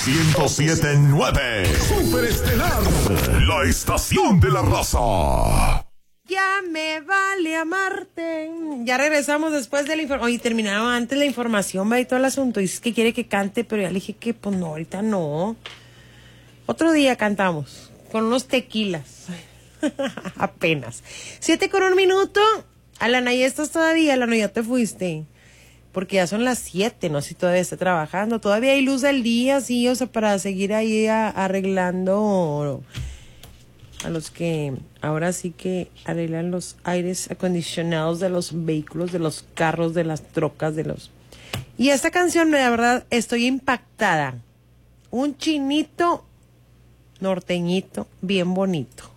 107.9 Superestelar, la estación de la raza. Ya me vale amarte. Ya regresamos después de la información. Oye, terminaba antes la información, va, y todo el asunto. Dice que quiere que cante, pero ya le dije que pues no, ahorita no. Otro día cantamos con unos tequilas. Apenas. 7:01. Alana, ¿y estás todavía? Alana, ya te fuiste. Porque ya son las 7, no sé si todavía está trabajando. Todavía hay luz del día, sí, o sea, para seguir ahí arreglando a los que ahora sí que arreglan los aires acondicionados de los vehículos, de los carros, de las trocas, de los... Y esta canción, la verdad, estoy impactada. Un chinito norteñito bien bonito.